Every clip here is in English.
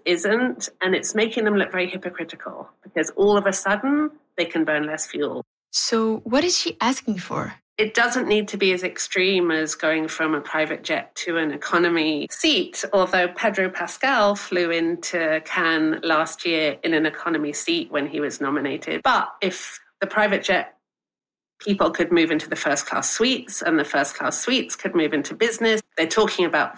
isn't. And it's making them look very hypocritical because all of a sudden they can burn less fuel. So what is she asking for? It doesn't need to be as extreme as going from a private jet to an economy seat, although Pedro Pascal flew into Cannes last year in an economy seat when he was nominated. But if the private jet people could move into the first class suites and the first class suites could move into business, they're talking about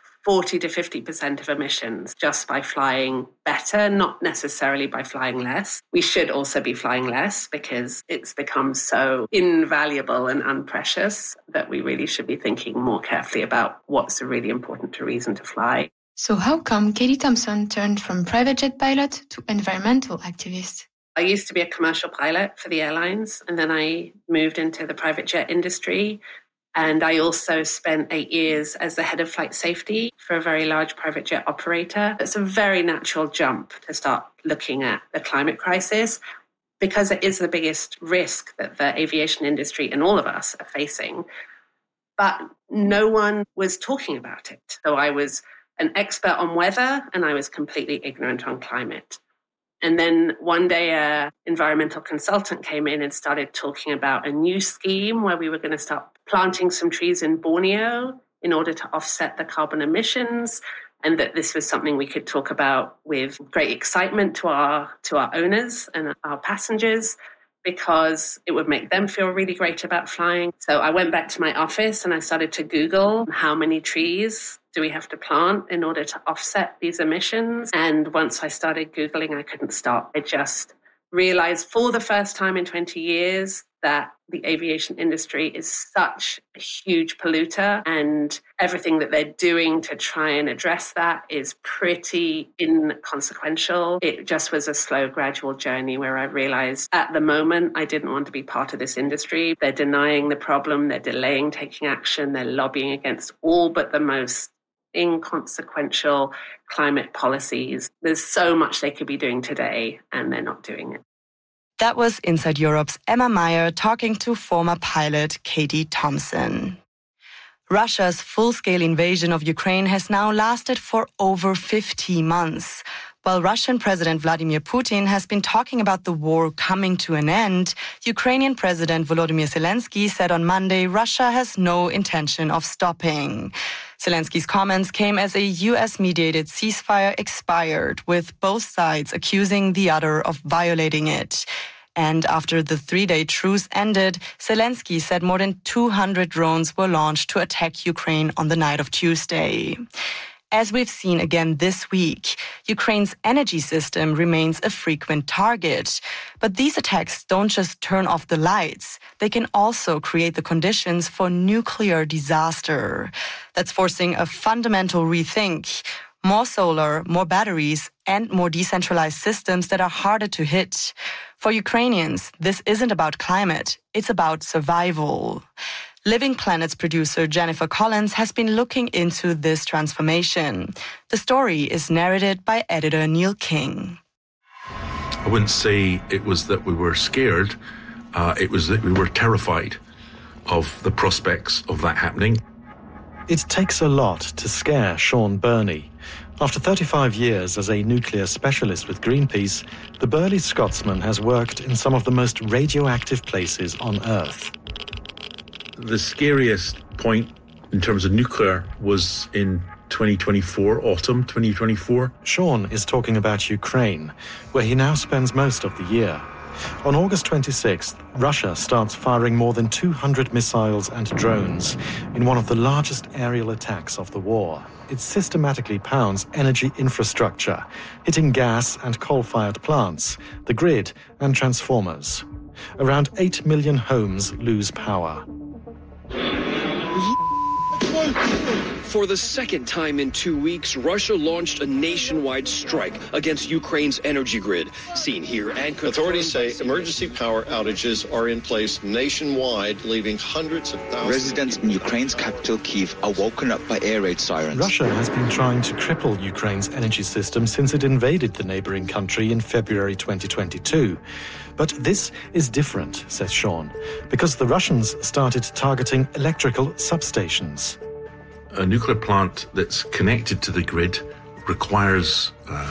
40 to 50% of emissions just by flying better, not necessarily by flying less. We should also be flying less because it's become so invaluable and unprecious that we really should be thinking more carefully about what's a really important reason to fly. So how come Katie Thompson turned from private jet pilot to environmental activist? I used to be a commercial pilot for the airlines, and then I moved into the private jet industry. And I also spent 8 years as the head of flight safety for a very large private jet operator. It's a very natural jump to start looking at the climate crisis because it is the biggest risk that the aviation industry and all of us are facing. But no one was talking about it. So I was an expert on weather and I was completely ignorant on climate. And then one day, an environmental consultant came in and started talking about a new scheme where we were going to start planting some trees in Borneo in order to offset the carbon emissions, and that this was something we could talk about with great excitement to our owners and our passengers, because it would make them feel really great about flying. So I went back to my office and I started to Google how many trees do we have to plant in order to offset these emissions. And once I started Googling, I couldn't stop. I just realized for the first time in 20 years that the aviation industry is such a huge polluter, and everything that they're doing to try and address that is pretty inconsequential. It just was a slow, gradual journey where I realized at the moment I didn't want to be part of this industry. They're denying the problem, they're delaying taking action, they're lobbying against all but the most inconsequential climate policies. There's so much they could be doing today, and they're not doing it. That was Inside Europe's Emma Meyer talking to former pilot Katie Thompson. Russia's full-scale invasion of Ukraine has now lasted for over 50 months. While Russian President Vladimir Putin has been talking about the war coming to an end, Ukrainian President Volodymyr Zelensky said on Monday Russia has no intention of stopping. Zelensky's comments came as a US-mediated ceasefire expired, with both sides accusing the other of violating it. And after the 3-day truce ended, Zelensky said more than 200 drones were launched to attack Ukraine on the night of Tuesday. As we've seen again this week, Ukraine's energy system remains a frequent target. But these attacks don't just turn off the lights. They can also create the conditions for nuclear disaster. That's forcing a fundamental rethink. More solar, more batteries, and more decentralized systems that are harder to hit. For Ukrainians, this isn't about climate, it's about survival. Living Planet's producer Jennifer Collins has been looking into this transformation. The story is narrated by editor Neil King. I wouldn't say it was that we were scared, it was that we were terrified of the prospects of that happening. It takes a lot to scare Sean Burney. After 35 years as a nuclear specialist with Greenpeace, the burly Scotsman has worked in some of the most radioactive places on Earth. The scariest point in terms of nuclear was in 2024, autumn 2024. Sean is talking about Ukraine, where he now spends most of the year. On August 26th, Russia starts firing more than 200 missiles and drones in one of the largest aerial attacks of the war. It systematically pounds energy infrastructure, hitting gas and coal-fired plants, the grid and transformers. Around 8 million homes lose power. For the second time in 2 weeks, Russia launched a nationwide strike against Ukraine's energy grid. Seen here and authorities say emergency power outages are in place nationwide, leaving hundreds of thousands. Residents in Ukraine's capital, Kyiv, are woken up by air raid sirens. Russia has been trying to cripple Ukraine's energy system since it invaded the neighboring country in February 2022. But this is different, says Sean, because the Russians started targeting electrical substations. A nuclear plant that's connected to the grid requires